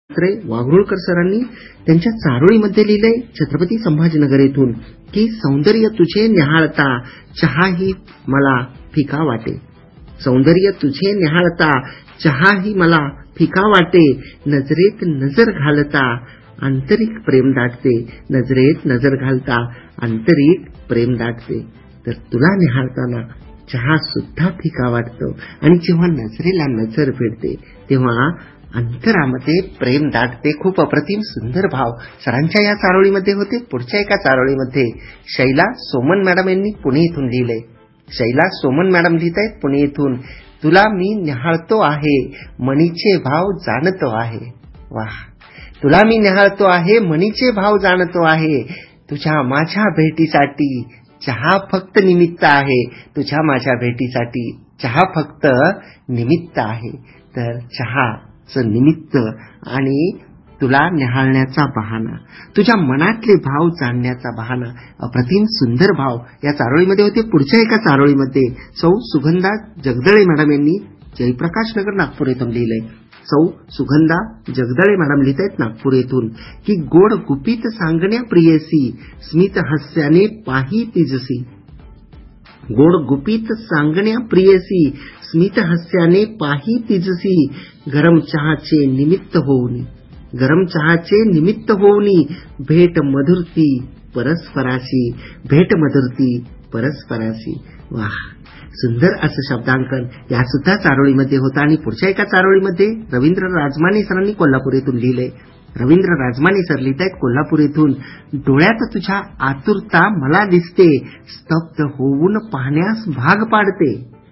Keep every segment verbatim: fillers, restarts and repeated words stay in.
वाघरुळकर सरांनी त्यांच्या चारोळीमध्ये लिहिलंय छत्रपती संभाजीनगर येथून की सौंदर्य तुझे निहाळता चहाही मला फिका वाटे. सौंदर्य तुझे निहाळता चहाही मला फिका वाटे. नजरेत नजर घालता आंतरिक प्रेम दाटते. नजरेत नजर घालता आंतरिक प्रेम दाटते. तर तुला निहाळताना चहा सुद्धा फिका वाटतो आणि जेव्हा नजरेला नजर भिडते तेव्हा अंतरामध्ये प्रेम दाटते. खूप अप्रतिम सुंदर भाव सरांच्या या चारोळीमध्ये होते. पुढच्या एका चारोळीमध्ये शैला सोमन मॅडम यांनी पुणे इथून लिहिलंय. शैला सोमन मॅडम लिहित आहेत पुणे इथून. तुला मी निहाळतो आहे मनीचे भाव जाणतो आहे. वाह. तुला मी निहाळतो आहे मनीचे भाव जाणतो आहे. तुझ्या माझ्या भेटीसाठी चहा फक्त निमित्त आहे. तुझ्या माझ्या भेटीसाठी चहा फक्त निमित्त आहे. तर चहा निमित्त आणि तुला निहाळण्याचा बहाणा, तुझ्या मनातले भाव जाणण्याचा बहाणा. अप्रतिम सुंदर भाव या चारोळीमध्ये होते. पुढच्या एका चारोळीमध्ये सौ सुगंधा जगदळे मॅडम यांनी जयप्रकाश नगर नागपूर येथून लिहिलंय. सौ सुगंधा जगदळे मॅडम लिहित आहेत नागपूर येथून की गोड गुपित सांगण्या प्रियसी स्मित हास्याने पाही तिजसी. गोड गुपित सांगण्या प्रियसी स्मित हास्याने पाही तिजसी. गरम चहाचे निमित्त होऊनी, गरम चहाचे निमित्त होऊनी भेट मधुरती परस्पराशी. भेट मधुरती परस्पराशी. वाह. सुंदर असं शब्दांकन या सुद्धा चारोळीमध्ये होतं. आणि पुढच्या एका चारोळीमध्ये रवींद्र राजमाने सरांनी कोल्हापूर येथून लिहिलंय. रवींद्र राजमाने सर लिहित आहेत कोल्हापूर येथून. डोळ्यात तुझ्या आतुरता मला दिसते स्तब्ध होऊन पाहण्यास भाग पाडते.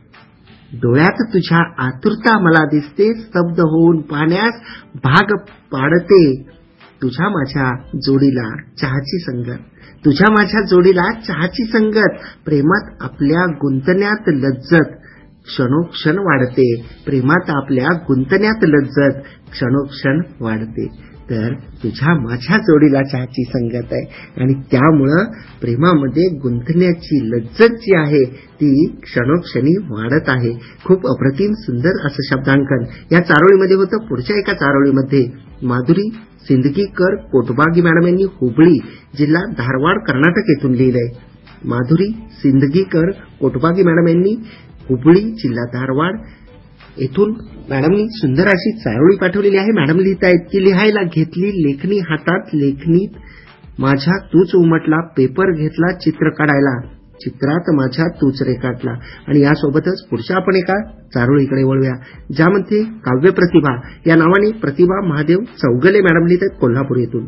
डोळ्यात तुझ्या आतुरता मला दिसते स्तब्ध होऊन पाहण्यास भाग पाडते. तुझ्या माझ्या जोडीला चहाची संगत, तुझ्या माझ्या जोडीला चहाची संगत. प्रेमात आपल्या गुंतण्यात लज्जत क्षणोक्षण वाढते. प्रेमात आपल्या गुंतण्यात लज्जत क्षणोक्षण वाढते. तर तुझ्या माझ्या जोडीला चहाची संगत आहे आणि त्यामुळं प्रेमामध्ये गुंतण्याची लज्जत जी आहे ती क्षणोक्षणी वाढत आहे. खूप अप्रतिम सुंदर असं शब्दांकन या चारोळीमध्ये होतं. पुढच्या एका चारोळीमध्ये माधुरी सिंदगीकर कोटबागी मॅडम यांनी हुबळी जिल्हा धारवाड कर्नाटक येथून लिहिलंय. माधुरी सिंदगीकर कोटबागी मॅडम यांनी हुबळी जिल्हा धारवाड येथून मॅडमनी सुंदर अशी चारोळी पाठवलेली आहे. मॅडम लिहित आहेत की लिहायला घेतली लेखणी हातात, लेखनीत माझ्या तूच उमटला. पेपर घेतला चित्र काढायला, चित्रात माझ्या तूच रेखाटला. आणि यासोबतच पुढच्या आपण एका चारोळीकडे वळूया ज्यामध्ये काव्य प्रतिभा या नावाने प्रतिभा महादेव चौगले मॅडम लिहित आहेत कोल्हापूर येथून.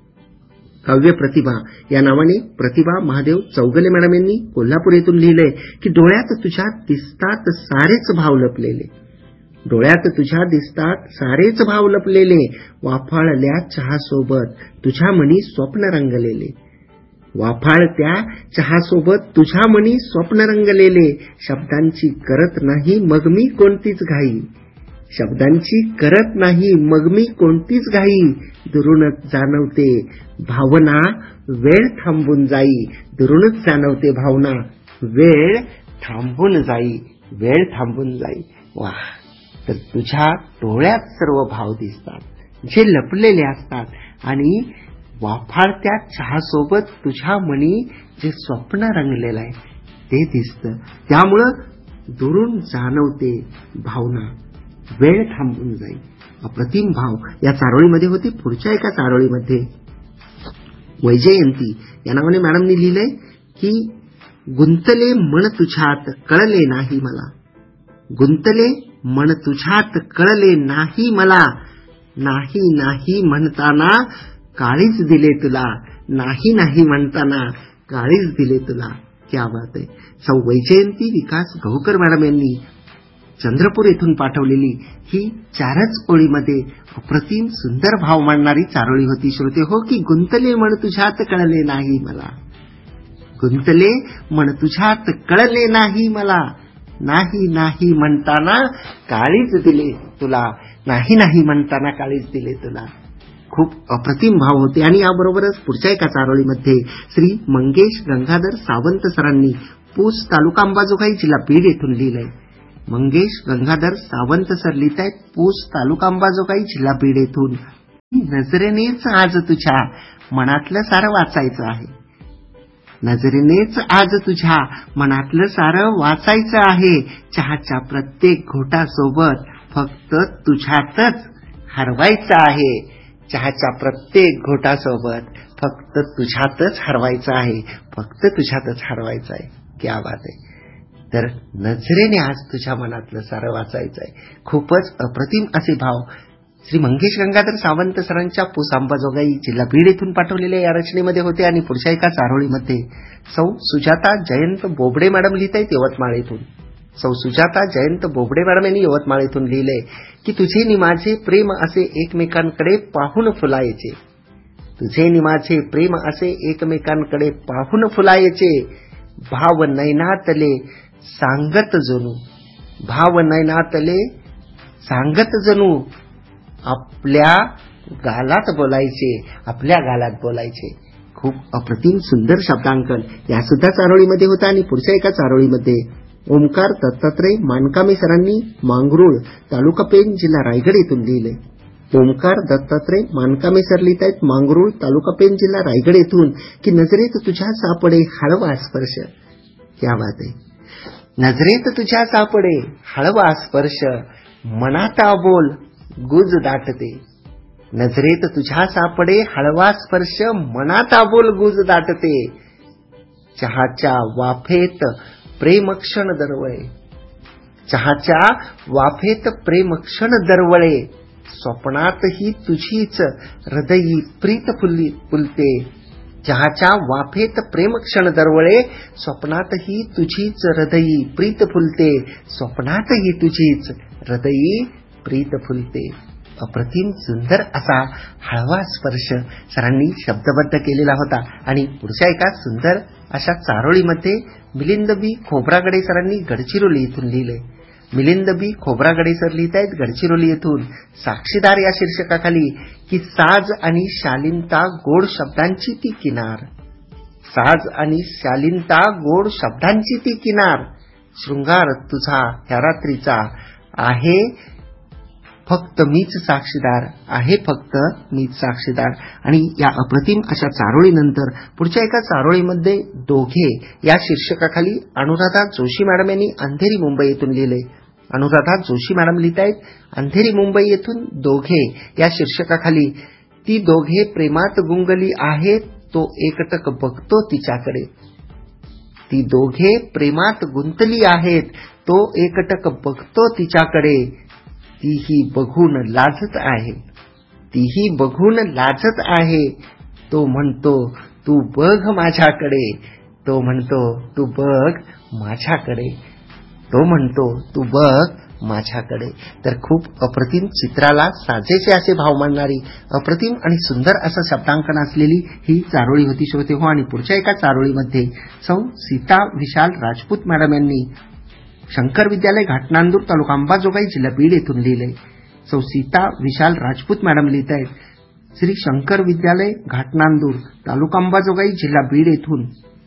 काव्य प्रतिभा या नावाने प्रतिभा महादेव चौगले मॅडम यांनी कोल्हापूर येथून लिहिलंय की डोळ्यात तुझ्या दिसतात सारेच भाव लपलेले. डोळ्यात तुझ्या दिसतात सारेच भाव लपलेले. वाफाळल्या चहासोबत तुझ्या मनी स्वप्न रंगलेले. वाफाळत्या चहासोबत तुझ्या मनी स्वप्न रंगलेले. शब्दांची करत नाही मग मी कोणतीच घाई. शब्दांची करत नाही मग मी कोणतीच घाई. दुरूनच जाणवते भावना वेळ थांबून जाई. दुरूनच जाणवते भावना वेळ थांबून जाई. वेळ थांबून जाई. वाह. तर तुझ्या डोळ्यात सर्व भाव दिसतात जे लपलेले असतात आणि वाफाळत्या चहासोबत तुझ्या मनी जे स्वप्न रंगलेलं आहे ते दिसतं. त्यामुळं दुरून जाणवते भावना वेळ थांबून जाईल. अप्रतिम भाव या चारोळीमध्ये होते. पुढच्या एका चारोळीमध्ये वैजयंती या नावाने मॅडमनी लिहिलंय की गुंतले मन तुझ्यात कळले नाही मला. गुंतले मन तुझ्यात कळले नाही मला. नाही नाही म्हणताना काळीच दिले तुला. नाही नाही म्हणताना काळीच दिले तुला. क्या बात आहे. सौ वैजयंती विकास गहुकर मॅडम यांनी चंद्रपूर येथून पाठवलेली ही चारच ओळीमध्ये अप्रतिम सुंदर भाव मांडणारी चारोळी होती. श्रोते हो की गुंतले मन तुझ्यात कळले नाही मला. गुंतले मन तुझ्यात कळले नाही मला. नाही नाही म्हणताना काळीच दिले तुला. नाही नाही म्हणताना काळीच दिले तुला. खूप अप्रतिम भाव होते. आणि याबरोबरच पुढच्या एका चारोळीमध्ये श्री मंगेश गंगाधर सावंत सरांनी पूस तालुका अंबाजोगाई जिल्हा बीड येथून लिहिलंय. मंगेश गंगाधर सावंत सर लिहित आहेत पूस तालुका अंबाजोगाई जिल्हा बीड येथून नजरेनेच आज तुझ्या मनातलं सारं वाचायचं आहे. नजरेनेच आज तुझ्या मनातलं सारं वाचायचं आहे. चहाच्या प्रत्येक घोटासोबत फक्त तुझ्यातच हरवायचं आहे. चहाच्या प्रत्येक घोटासोबत फक्त तुझ्यातच हरवायचं आहे. फक्त तुझ्यातच हरवायचं आहे. क्या बात आहे. तर नजरेने आज तुझ्या मनातलं सारं वाचायचं आहे. खूपच अप्रतिम असे भाव श्री मंगेश गंगाधर सावंत सरांच्या पुस अंबाजोगाई जिल्हा बीड येथून पाठवलेल्या या रचनेमध्ये होते. आणि पुढच्या एका चारोळीमध्ये सौ सुजाता जयंत बोबडे मॅडम लिहित आहेत यवतमाळ येथून. सौ सुजाता जयंत बोबडे मॅडम यांनी यवतमाळ येथून लिहिलंय की तुझे नि माझे प्रेम असे एकमेकांकडे पाहून फुलायचे. तुझे नि माझे प्रेम असे एकमेकांकडे पाहून फुलायचे. भाव नैनातले सांगत जणू भाव नैनातले सांगत जणू आपल्या गालात बोलायचे. आपल्या गालात बोलायचे. खूप अप्रतिम सुंदर शब्दांकन या सुद्धा चारोळीमध्ये होता. आणि पुढच्या एका चारोळीमध्ये ओमकार दत्तात्रय मानकामे सरांनी मांगरूळ तालुका पेण जिल्हा रायगड येथून लिहिले. ओमकार दत्तात्रय मानकामे सर लिहित आहेत मांगरूळ तालुका पेण जिल्हा रायगड येथून की नजरेत तुझ्या सापडे हळवा स्पर्श. क्या बात आहे. नजरेत तुझ्या सापडे हळवा स्पर्श मनात आबोल गुज दाटते. नजरेत तुझ्या सापडे हळवा स्पर्श मनात आबोल गुज दाटते. चहाच्या वाफेत प्रेमक्षण दरवळे. चहाच्या वाफेत प्रेमक्षण दरवळे. स्वप्नातही तुझीच हृदयी प्रीत फुली फुलते. चहाच्या वाफेत प्रेमक्षण दरवळे. स्वप्नातही तुझीच हृदयी प्रीत फुलते. स्वप्नातही तुझीच हृदयी प्रीत फुलते. अप्रतिम सुंदर असा हळवा स्पर्श सरांनी शब्दबद्ध केलेला होता. आणि पुढच्या एका सुंदर अशा चारोळीमध्ये मिलिंद बी खोब्रागडे सरांनी गडचिरोली येथून लिहिले. मिलिंद बी खोब्रागडे सर लिहित आहेत गडचिरोली येथून साक्षीदार या शीर्षकाखाली की साज आणि शालीनता गोड शब्दांची ती किनार. साज आणि शालीनता गोड शब्दांची ती किनार. शृंगार तुझा ह्या रात्रीचा आहे फक्त मीच साक्षीदार. आहे फक्त मीच साक्षीदार. आणि या अप्रतिम अशा चारोळीनंतर पुढच्या एका चारोळीमध्ये दोघे या शीर्षकाखाली अनुराधा जोशी मॅडम यांनी अंधेरी मुंबई येथून लिहिले. अनुराधा जोशी मॅडम लिहित आहेत अंधेरी मुंबई येथून दोघे या शीर्षकाखाली ती दोघे प्रेमात गुंगली आहेत तो एकटक बघतो तिच्याकडे. ती दोघे प्रेमात गुंतली आहेत तो एकटक बघतो तिच्याकडे. तीही बघून लाजत आहे. तीही बघून लाजत आहे. तो म्हणतो तू बघ माझ्याकडे. तो म्हणतो तू बघ माझ्याकडे. तो म्हणतो तू बघ माझ्याकडे. तर खूप अप्रतिम चित्राला साजेसे असे भाव मांडणारी अप्रतिम आणि सुंदर असं शब्दांकन असलेली ही चारोळी होती श्रोते हो. आणि पुढच्या एका चारोळीमध्ये सौ सीता विशाल राजपूत मॅडम यांनी शंकर विद्यालय घाटनांदूर तालुका अंबाजोगाई जिल्हा बीड येथून लिहिले. सौ सीता विशाल राजपूत मॅडम लिहित आहेत श्री शंकर विद्यालय घाटनांदूर तालुका अंबाजोगाई जिल्हा बीड येथून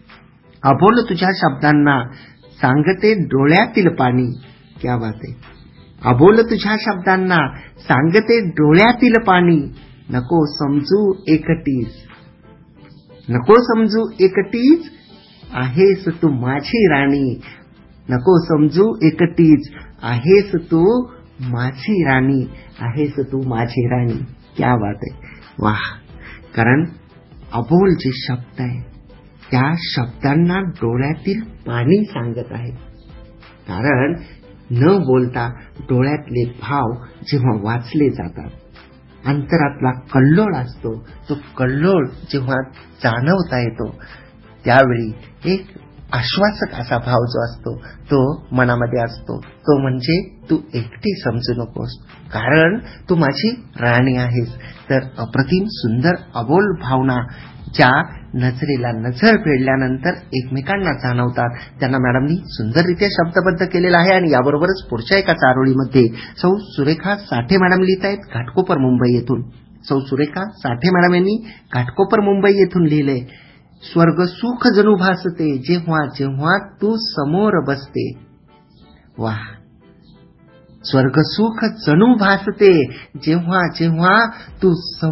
अबोल तुझ्या शब्दांना सांगते डोळ्यातील पाणी. क्या बात आहे. अबोल तुझ्या शब्दांना सांगते डोळ्यातील पाणी. नको समजू एकटीच. नको समजू एकटीच आहेस तू माझी राणी. नको समजू एकटीच आहेस तू माझी राणी. आहेस तू माझी राणी. क्या बात आहे. वाह. कारण अबोल जे शब्द आहे त्या शब्दांना डोळ्यातील पाणी सांगत आहे. कारण न बोलता डोळ्यातले भाव जेव्हा वाचले जातात अंतरातला कल्लोळ असतो तो कल्लोळ जेव्हा जाणवता येतो त्यावेळी एक आश्वासक असा भाव जो असतो तो मनामध्ये असतो. तो म्हणजे तू एकटी समजू नकोस कारण तू माझी राणी आहेस. तर अप्रतिम सुंदर अबोल भावना ज्या नजरेला नजर भिडल्यानंतर एकमेकांना जाणवतात त्यांना मॅडमनी सुंदररित्या शब्दबद्ध केलेला आहे. आणि याबरोबरच पुढच्या एका चारोळीमध्ये सौ सुरेखा साठे मॅडम लिहित आहेत घाटकोपर मुंबई येथून. सौ सुरेखा साठे मॅडम यांनी घाटकोपर मुंबई येथून लिहिले स्वर्ग सुख जणू भासते जेव्हा जेव्हा तू समोर बसते. वाह. स्वर्ग सुख जणू भासते जेव्हा जेव्हा तू